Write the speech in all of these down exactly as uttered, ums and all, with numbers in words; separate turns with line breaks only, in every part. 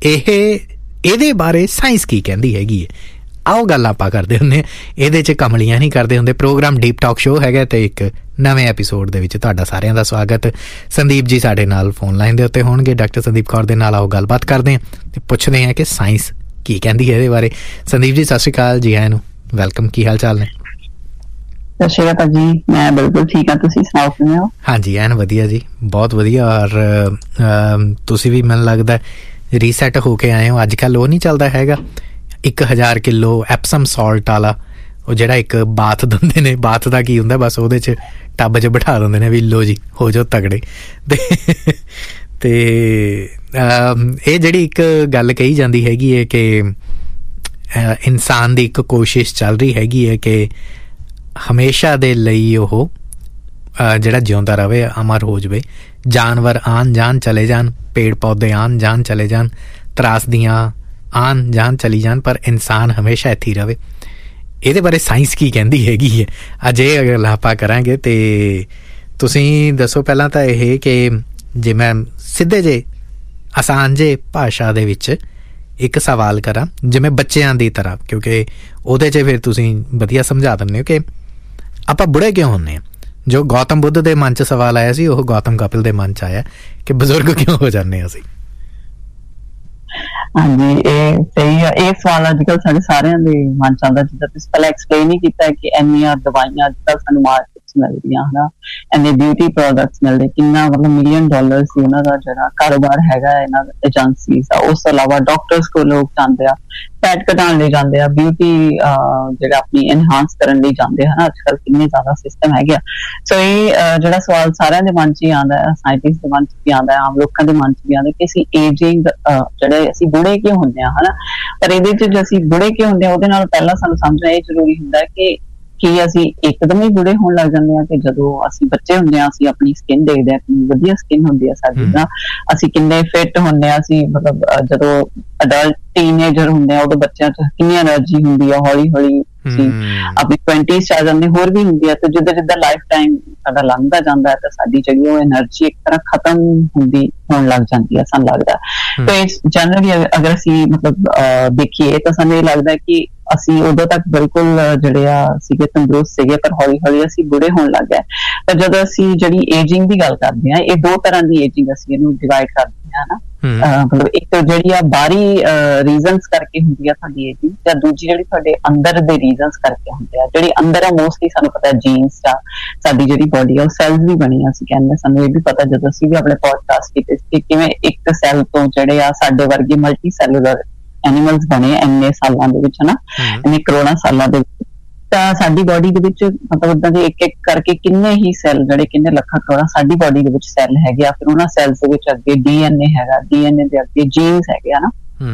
ਇਹ ਇਹਦੇ ਬਾਰੇ ਸਾਇੰਸ ਕੀ ਕਹਿੰਦੀ ਹੈਗੀ ਹੈ, ਆਓ ਗੱਲ ਆਪਾਂ ਕਰਦੇ ਹੁੰਦੇ। ਇਹਦੇ 'ਚ ਕਮਲੀਆਂ ਨਹੀਂ ਕਰਦੇ ਹੁੰਦੇ। ਪ੍ਰੋਗਰਾਮ ਡੀਪ ਟਾਕ ਸ਼ੋਅ ਹੈਗਾ ਅਤੇ ਇੱਕ ਨਵੇਂ ਐਪੀਸੋਡ ਦੇ ਵਿੱਚ ਤੁਹਾਡਾ ਸਾਰਿਆਂ ਦਾ ਸਵਾਗਤ। ਸੰਦੀਪ ਜੀ ਸਾਡੇ ਨਾਲ ਫੋਨ ਲਾਈਨ ਦੇ ਉੱਤੇ ਹੋਣਗੇ, ਡਾਕਟਰ ਸੰਦੀਪ ਕੌਰ ਦੇ ਨਾਲ। ਆਓ ਗੱਲਬਾਤ ਕਰਦੇ ਹਾਂ ਅਤੇ ਪੁੱਛਦੇ ਹਾਂ ਕਿ ਸਾਇੰਸ ਕੀ ਕਹਿੰਦੀ ਹੈ ਇਹਦੇ ਬਾਰੇ। ਸੰਦੀਪ ਜੀ ਸਤਿ ਸ਼੍ਰੀ ਅਕਾਲ ਜੀ, ਆਇਆਂ ਨੂੰ ਵੈਲਕਮ। ਕੀ ਹਾਲ ਚਾਲ ਨੇ?
ਸਤਿ ਸ਼੍ਰੀ ਅਕਾਲ ਜੀ, ਮੈਂ ਬਿਲਕੁਲ ਠੀਕ ਹਾਂ, ਤੁਸੀਂ ਸੁਣਾਓ ਕਿਵੇਂ ਹੋ? ਹਾਂਜੀ
ਐਨ ਵਧੀਆ ਜੀ, ਬਹੁਤ ਵਧੀਆ। ਔਰ ਤੁਸੀਂ ਵੀ ਮੈਨੂੰ ਲੱਗਦਾ ਰੀਸੈਟ ਹੋ ਕੇ ਆਏ ਹੋ। ਅੱਜ ਕੱਲ੍ਹ ਉਹ ਨਹੀਂ ਚੱਲਦਾ ਹੈਗਾ ਇੱਕ ਹਜ਼ਾਰ ਕਿਲੋ ਐਪਸਮ ਸਾਲਟ ਵਾਲਾ, ਉਹ ਜਿਹੜਾ ਇੱਕ ਬਾਥ ਦਿੰਦੇ ਨੇ। ਬਾਥ ਦਾ ਕੀ ਹੁੰਦਾ, ਬਸ ਉਹਦੇ 'ਚ ਟੱਬ 'ਚ ਬਿਠਾ ਦਿੰਦੇ ਨੇ ਵੀ ਲਓ ਜੀ ਹੋ ਜਾਓ ਤਗੜੇ। ਅਤੇ ਇਹ ਜਿਹੜੀ ਇੱਕ ਗੱਲ ਕਹੀ ਜਾਂਦੀ ਹੈਗੀ ਹੈ ਕਿ ਇਨਸਾਨ ਦੀ ਇੱਕ ਕੋਸ਼ਿਸ਼ ਚੱਲ ਰਹੀ ਹੈਗੀ ਹੈ ਕਿ ਹਮੇਸ਼ਾ ਦੇ ਲਈ ਉਹ ਜਿਹੜਾ ਜਿਉਂਦਾ ਰਹੇ, ਅਮਰ ਹੋ ਜਾਵੇ। ਜਾਨਵਰ ਆਉਣ ਜਾਣ ਚਲੇ ਜਾਣ, ਪੇੜ ਪੌਦੇ ਆਉਣ ਜਾਣ ਚਲੇ ਜਾਣ, ਤਰਾਸਦੀਆਂ ਆਉਣ ਜਾਣ ਚਲੀ ਜਾਣ, ਪਰ ਇਨਸਾਨ ਹਮੇਸ਼ਾ ਇੱਥੇ ਹੀ ਰਹੇ। ਇਹਦੇ ਬਾਰੇ ਸਾਇੰਸ ਕੀ ਕਹਿੰਦੀ ਹੈਗੀ ਹੈ, ਅੱਜ ਇਹ ਅਗਰ ਆਪਾਂ ਕਰਾਂਗੇ। ਅਤੇ ਤੁਸੀਂ ਦੱਸੋ ਪਹਿਲਾਂ ਤਾਂ ਇਹ ਕਿ ਜੇ ਮੈਂ ਸਿੱਧੇ ਜਿਹੇ ਆਸਾਨ ਜਿਹੇ ਭਾਸ਼ਾ ਦੇ ਵਿੱਚ ਇੱਕ ਸਵਾਲ ਕਰਾਂ, ਜਿਵੇਂ ਬੱਚਿਆਂ ਦੀ ਤਰ੍ਹਾਂ, ਕਿਉਂਕਿ ਉਹਦੇ 'ਚ ਫਿਰ ਤੁਸੀਂ ਵਧੀਆ ਸਮਝਾ ਦਿੰਦੇ ਹੋ ਕਿ ਆਪਾਂ ਬੁੜੇ ਕਿਉਂ ਹੁੰਦੇ ਹਾਂ। ਜੋ ਗੌਤਮ ਬੁੱਧ ਦੇ ਮਨ 'ਚ ਸਵਾਲ ਆਇਆ ਸੀ, ਉਹ ਗੌਤਮ ਕਪਿਲ ਦੇ ਮਨ 'ਚ ਆਇਆ ਕਿ ਬਜ਼ੁਰਗ ਕਿਉਂ ਹੋ ਜਾਂਦੇ ਹਾਂ ਅਸੀਂ।
ਹਾਂਜੀ, ਇਹ ਸਹੀ ਆ। ਇਹ ਸਵਾਲ ਅੱਜ ਕੱਲ੍ਹ ਸਾਡੇ ਸਾਰਿਆਂ ਦੇ ਮਨ 'ਚ ਆਉਂਦਾ। ਜਿੱਦਾਂ ਤੁਸੀਂ ਪਹਿਲਾਂ ਐਕਸਪਲੇਨ ਹੀ ਕੀਤਾ ਕਿ ਇੰਨੀਆਂ ਦਵਾਈਆਂ ਅੱਜ ਕੱਲ੍ਹ ਸਾਨੂੰ ਮਾਰਕੀਟ 'ਚ ਮਿਲਦੀਆਂ, ਹੈ ਨਾ, ਇੰਨੇ ਬਿਊਟੀ ਪ੍ਰੋਡਕਟਸ ਮਿਲਦੇ, ਕਿੰਨਾ ਮਤਲਬ ਮਿਲੀਅਨ ਡਾਲਰ ਸੀ ਉਹਨਾਂ ਦਾ ਜਿਹੜਾ ਕਾਰੋਬਾਰ ਹੈਗਾ ਇਹਨਾਂ ਏਜੰਸੀਜ਼ ਦਾ। ਉਸ ਤੋਂ ਇਲਾਵਾ ਡਾਕਟਰਸ ਕੋਲ ਲੋਕ ਜਾਂਦੇ ਆ, ਫੈਟ ਘਟਾਉਣ ਲਈ ਜਾਂਦੇ ਆ, ਬਿਊਟੀ ਜਿਹੜਾ ਆਪਣੀ ਐਨਹਾਂਸ ਕਰਨ ਲਈ ਜਾਂਦੇ ਹਨ। ਅੱਜ ਕੱਲ੍ਹ ਕਿੰਨੇ ਜ਼ਿਆਦਾ ਸਿਸਟਮ ਹੈਗੇ ਆ। ਸੋ ਇਹ ਜਿਹੜਾ ਸਵਾਲ ਸਾਰਿਆਂ ਦੇ ਮਨ 'ਚ ਹੀ ਆਉਂਦਾ ਹੈ, ਸਾਇੰਟਿਸਟ ਦੇ ਮਨ 'ਚ ਵੀ ਆਉਂਦਾ, ਆਮ ਲੋਕਾਂ ਦੇ ਮਨ 'ਚ ਵੀ ਆਉਂਦਾ ਕਿ ਅਸੀਂ ਏਜਿੰਗ ਜਿਹੜੇ ਅਸੀਂ ਬੁੜੇ ਕਿਉਂ ਹੁੰਦੇ ਹਾਂ, ਹਨਾ। ਪਰ ਇਹਦੇ 'ਚ ਜੇ ਅਸੀਂ ਬੁੜੇ ਕਿਉਂ ਹੁੰਦੇ ਹਾਂ, ਉਹਦੇ ਨਾਲ ਪਹਿਲਾਂ ਸਾਨੂੰ ਸਮਝਣਾ ਇਹ ਜ਼ਰੂਰੀ ਹੁੰਦਾ ਕਿ ਕੀ ਅਸੀਂ ਇੱਕਦਮ ਹੀ ਬੁੜੇ ਹੋਣ ਲੱਗ ਜਾਂਦੇ ਹਾਂ ਕਿ ਜਦੋਂ ਅਸੀਂ ਬੱਚੇ ਹੁੰਦੇ ਹਾਂ ਅਸੀਂ ਆਪਣੀ ਸਕਿਨ ਦੇਖਦੇ ਹਾਂ, ਕਿੰਨੀ ਵਧੀਆ ਸਕਿਨ ਹੁੰਦੀ ਹੈ ਸਾਡੀ, ਨਾ, ਅਸੀਂ ਕਿੰਨੇ ਫਿੱਟ ਹੁੰਦੇ ਹਾਂ। ਅਸੀਂ ਮਤਲਬ ਜਦੋਂ ਅਡਲਟ ਟੀਨਏਜਰ ਹੁੰਦੇ ਆ ਉਦੋਂ ਬੱਚਿਆਂ 'ਚ ਕਿੰਨੀ ਐਨਰਜੀ ਹੁੰਦੀ ਆ, ਹੌਲੀ ਹੌਲੀ ਅਸੀਂ ਆਪਣੀ ਟਵੈਂਟੀਜ਼ 'ਚ ਆ ਜਾਂਦੇ, ਹੋਰ ਵੀ ਹੁੰਦੀ ਆ। ਤੇ ਜਿੱਦਾਂ ਜਿੱਦਾਂ ਲਾਈਫ ਟਾਈਮ ਸਾਡਾ ਲੰਘਦਾ ਜਾਂਦਾ ਹੈ ਤਾਂ ਸਾਡੀ ਜਿਹੜੀ ਉਹ ਐਨਰਜੀ ਇੱਕ ਤਰ੍ਹਾਂ ਖਤਮ ਹੁੰਦੀ ਹੋਣ ਲੱਗ ਜਾਂਦੀ ਹੈ, ਸਾਨੂੰ ਲੱਗਦਾ। ਤੇ ਜਨਰਲੀ ਅਗਰ ਅਸੀਂ ਮਤਲਬ ਦੇਖੀਏ ਤਾਂ ਸਾਨੂੰ ਇਹ ਲੱਗਦਾ ਕਿ ਅਸੀਂ ਉਦੋਂ ਤੱਕ ਬਿਲਕੁਲ ਜਿਹੜੇ ਆ ਸੀਗੇ ਤੰਦਰੁਸਤ ਸੀਗੇ, ਪਰ ਹੌਲੀ ਹੌਲੀ ਅਸੀਂ ਬੁੜੇ ਹੋਣ ਲੱਗ ਗਏ। ਪਰ ਜਦੋਂ ਅਸੀਂ ਜਿਹੜੀ ਏਜਿੰਗ ਦੀ ਗੱਲ ਕਰਦੇ ਹਾਂ, ਇਹ ਦੋ ਤਰ੍ਹਾਂ ਦੀ ਏਜਿੰਗ ਅਸੀਂ ਇਹਨੂੰ ਡਿਵਾਈਡ ਕਰਦੇ ਹਾਂ, ਨਾ। ਮਤਲਬ ਇੱਕ ਜਿਹੜੀ ਆ ਬਾਹਰੀ ਰੀਜ਼ਨਸ ਕਰਕੇ ਹੁੰਦੀ ਆ ਤੁਹਾਡੀ ਏਜਿੰਗ, ਜਾਂ ਦੂਜੀ ਜਿਹੜੀ ਤੁਹਾਡੇ ਅੰਦਰ ਦੇ ਰੀਜ਼ਨਸ ਕਰਕੇ ਹੁੰਦੇ ਆ। ਜਿਹੜੀ ਅੰਦਰ ਆ ਮੋਸਟਲੀ ਸਾਨੂੰ ਪਤਾ ਜੀਨਸ ਆ, ਸਾਡੀ ਜਿਹੜੀ ਬੋਡੀ ਆ ਉਹ ਸੈਲਸ ਵੀ ਬਣੀ ਆ। ਅਸੀਂ ਕਹਿੰਦੇ ਸਾਨੂੰ ਇਹ ਵੀ ਪਤਾ ਜਦੋਂ ਅਸੀਂ ਵੀ ਆਪਣੇ ਪੋਡਕਾਸਟ ਕੀਤੇ ਕਿ ਕਿਵੇਂ ਇੱਕ ਸੈੱਲ ਤੋਂ ਜਿਹੜੇ ਆ ਸਾਡੇ ਵਰਗੇ ਮਲਟੀ ਸੈਲੂਲਰ ਐਨੀਮਲਸ ਬਣੇ ਇੰਨੇ ਸਾਲਾਂ ਦੇ ਵਿੱਚ, ਹਨਾ, ਇੰਨੇ ਕਰੋੜਾਂ ਸਾਲਾਂ ਦੇ ਵਿੱਚ। ਤਾਂ ਸਾਡੀ ਬੋਡੀ ਦੇ ਵਿੱਚ ਮਤਲਬ ਏਦਾਂ ਦੇ ਇੱਕ ਇੱਕ ਕਰਕੇ ਕਿੰਨੇ ਹੀ ਸੈੱਲ, ਜਿਹੜੇ ਕਿੰਨੇ ਲੱਖਾਂ ਕਰੋੜਾਂ ਸਾਡੀ ਬੋਡੀ ਦੇ ਵਿੱਚ ਸੈੱਲ ਹੈਗੇ ਆ। ਫਿਰ ਉਹਨਾਂ ਸੈੱਲਸ ਦੇ ਵਿੱਚ ਅੱਗੇ ਡੀ ਐਨ ਏ ਹੈਗਾ, ਡੀ ਐਨ ਏ ਦੇ ਅੱਗੇ ਜੀਨਸ ਹੈਗੇ ਆ, ਨਾ।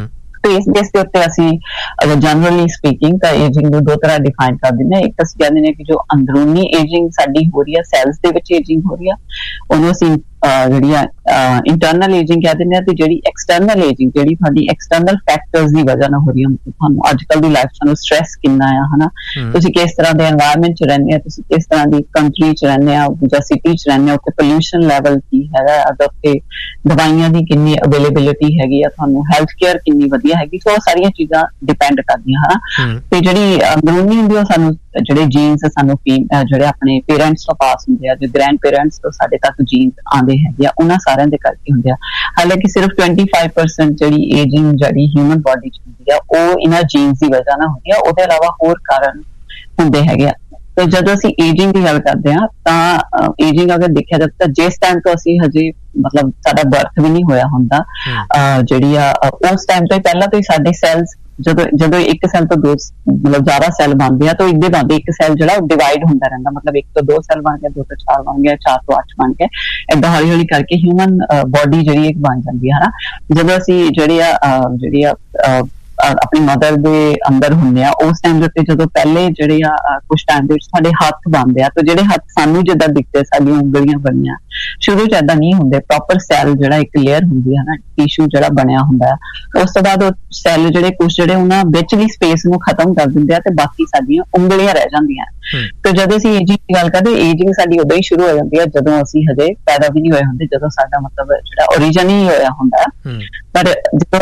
ਤੇ ਇਸ ਬੇਸ ਦੇ ਉੱਤੇ ਅਸੀਂ ਅਗਰ ਜਨਰਲੀ ਸਪੀਕਿੰਗ ਤਾਂ ਏਜਿੰਗ ਨੂੰ ਦੋ ਤਰ੍ਹਾਂ ਡਿਫਾਈਨ ਕਰ ਦਿੰਦੇ ਹਾਂ। ਇੱਕ ਅਸੀਂ ਕਹਿੰਦੇ ਨੇ ਕਿ ਜੋ ਅੰਦਰੂਨੀ ਏਜਿੰਗ ਸਾਡੀ ਹੋ ਰਹੀ ਆ, ਸੈਲਸ ਦੇ ਵਿੱਚ ਏਜਿੰਗ ਹੋ ਰਹੀ ਆ, ਉਹਨੂੰ ਅਸੀਂ ਜਿਹੜੀ ਆ ਇੰਟਰਨਲ ਏਜਿੰਗ ਕਹਿ ਦਿੰਦੇ ਹਾਂ। ਤੇ ਜਿਹੜੀ ਐਕਸਟਰਨਲ ਏਜਿੰਗ, ਜਿਹੜੀ ਤੁਹਾਡੀ ਐਕਸਟਰਨਲ ਫੈਕਟਰਸ ਦੀ ਵਜ੍ਹਾ ਨਾਲ ਹੋ ਰਹੀ ਆ, ਤੁਹਾਨੂੰ ਅੱਜ ਕੱਲ੍ਹ ਦੀ ਲਾਈਫ ਸਾਨੂੰ ਸਟ੍ਰੈਸ ਕਿੰਨਾ ਆ, ਹਨਾ, ਤੁਸੀਂ ਕਿਸ ਤਰ੍ਹਾਂ ਦੇ ਐਨਵਾਇਰਨਮੈਂਟ 'ਚ ਰਹਿੰਦੇ ਆ, ਤੁਸੀਂ ਕਿਸ ਤਰ੍ਹਾਂ ਦੀ ਕੰਟਰੀ 'ਚ ਰਹਿੰਦੇ ਆ ਜਾਂ ਸਿਟੀ 'ਚ ਰਹਿੰਦੇ ਆ, ਉੱਥੇ ਪੋਲਿਊਸ਼ਨ ਲੈਵਲ ਕੀ ਹੈਗਾ, ਅਗਰ ਉੱਥੇ ਦਵਾਈਆਂ ਦੀ ਕਿੰਨੀ ਅਵੇਲੇਬਿਲਿਟੀ ਹੈਗੀ ਆ, ਤੁਹਾਨੂੰ ਹੈਲਥ ਕੇਅਰ ਕਿੰਨੀ ਵਧੀਆ ਹੈਗੀ। ਸੋ ਉਹ ਸਾਰੀਆਂ ਚੀਜ਼ਾਂ ਡਿਪੈਂਡ ਕਰਦੀਆਂ, ਹਨਾ। ਤੇ ਜਿਹੜੀ ਅੰਦਰੂਨੀ ਹੁੰਦੀ ਉਹ ਸਾਨੂੰ ਜਿਹੜੇ ਜੀਨਸ ਸਾਨੂੰ ਜਿਹੜੇ ਆਪਣੇ ਪੇਰੈਂਟਸ ਤੋਂ ਪਾਸ ਹੁੰਦੇ ਆ, ਜੋ ਗ੍ਰੈਂਡ ਪੇਰੈਂਟਸ ਤੋਂ ਸਾਡੇ ਤੱਕ ਜੀਨਸ ਆਉਂਦੇ ਹੈਗੇ ਆ, ਉਹਨਾਂ ਸਾਰਿਆਂ ਦੇ ਕਰਕੇ ਹੁੰਦੇ ਆ। ਹਾਲਾਂਕਿ ਸਿਰਫ ਟਵੈਂਟੀ ਫਾਈਵ ਪਰਸੈਂਟ ਜਿਹੜੀ ਏਜਿੰਗ ਜਿਹੜੀ ਹਿਊਮਨ ਬੋਡੀ 'ਚ ਹੁੰਦੀ ਆ ਉਹ ਇਹਨਾਂ ਜੀਨਸ ਦੀ ਵਜ੍ਹਾ ਨਾਲ ਹੁੰਦੀ ਆ। ਉਹਦੇ ਇਲਾਵਾ ਹੋਰ ਕਾਰਨ ਹੁੰਦੇ ਹੈਗੇ ਆ। ਤੇ ਜਦੋਂ ਅਸੀਂ ਏਜਿੰਗ ਦੀ ਗੱਲ ਕਰਦੇ ਹਾਂ ਤਾਂ ਏਜਿੰਗ ਅਗਰ ਦੇਖਿਆ ਜਾਵੇ ਤਾਂ ਜਿਸ ਟਾਈਮ ਤੋਂ ਅਸੀਂ ਹਜੇ ਮਤਲਬ ਸਾਡਾ ਬਰਥ ਵੀ ਨਹੀਂ ਹੋਇਆ ਹੁੰਦਾ, ਜਿਹੜੀ ਆ ਉਸ ਟਾਈਮ ਤੋਂ ਹੀ ਪਹਿਲਾਂ ਤੋਂ ਹੀ ਸਾਡੇ ਸੈਲਸ ਜਦੋਂ ਜਦੋਂ ਇੱਕ ਸੈੱਲ ਤੋਂ ਦੋ ਮਤਲਬ ਜ਼ਿਆਦਾ ਸੈੱਲ ਬਣਦੇ ਆ ਤਾਂ ਇੱਦਾਂ ਬਣਦੇ, ਇੱਕ ਸੈੱਲ ਜਿਹੜਾ ਉਹ ਡਿਵਾਈਡ ਹੁੰਦਾ ਰਹਿੰਦਾ। ਮਤਲਬ ਇੱਕ ਤੋਂ ਦੋ ਸੈੱਲ ਬਣ ਗਿਆ, ਦੋ ਤੋਂ ਚਾਰ ਬਣ ਗਿਆ, ਚਾਰ ਤੋਂ ਅੱਠ ਬਣ ਗਿਆ, ਏਦਾਂ ਹੌਲੀ ਹੌਲੀ ਕਰਕੇ ਹਿਊਮਨ ਬੋਡੀ ਜਿਹੜੀ ਇੱਕ ਬਣ ਜਾਂਦੀ ਹੈ, ਹਨਾ। ਜਦੋਂ ਅਸੀਂ ਜਿਹੜੀ ਆ ਜਿਹੜੀ ਆ ਆਪਣੀ ਮਦਰ ਦੇ ਅੰਦਰ ਹੁੰਦੇ ਆ ਉਸ ਟਾਈਮ ਦੇ ਉੱਤੇ ਜਦੋਂ ਪਹਿਲੇ ਜਿਹੜੇ ਆ ਕੁਛ ਟਾਈਮ ਦੇ ਵਿੱਚ ਸਾਡੇ ਹੱਥ ਬਣਦੇ ਆ, ਤਾਂ ਜਿਹੜੇ ਹੱਥ ਸਾਨੂੰ ਜਿੱਦਾਂ ਦਿਖਦੇ ਸਾਡੀਆਂ ਉਂਗਲੀਆਂ ਬਣੀਆਂ, ਸ਼ੁਰੂ ਚ ਏਦਾਂ ਨਹੀਂ ਹੁੰਦੇ। ਪ੍ਰੋਪਰ ਸੈੱਲ ਜਿਹੜਾ ਇੱਕ ਲੇਅਰ ਹੁੰਦੀ ਹੈ ਨਾ, ਟਿਸ਼ੂ ਜਿਹੜਾ ਬਣਿਆ ਹੁੰਦਾ, ਉਸ ਤੋਂ ਬਾਅਦ ਉਹ ਸੈੱਲ ਜਿਹੜੇ ਕੁਛ ਜਿਹੜੇ ਉਹਨਾਂ ਵਿਚਲੀ ਸਪੇਸ ਨੂੰ ਖਤਮ ਕਰ ਦਿੰਦੇ ਆ ਤੇ ਬਾਕੀ ਸਾਡੀਆਂ ਉਂਗਲੀਆਂ ਰਹਿ ਜਾਂਦੀਆਂ। ਤੇ ਜਦੋਂ ਅਸੀਂ ਏਜਿੰਗ ਦੀ ਗੱਲ ਕਰਦੇ, ਏਜਿੰਗ ਸਾਡੀ ਉਦੋਂ ਹੀ ਸ਼ੁਰੂ ਹੋ ਜਾਂਦੀ ਹੈ ਜਦੋਂ ਅਸੀਂ ਹਜੇ ਪੈਦਾ ਵੀ ਨਹੀਂ ਹੋਏ ਹੁੰਦੇ, ਜਦੋਂ ਸਾਡਾ ਮਤਲਬ ਜਿਹੜਾ ਓਰੀਜਨ ਹੀ ਹੋਇਆ ਹੁੰਦਾ। ਪਰ ਜਦੋਂ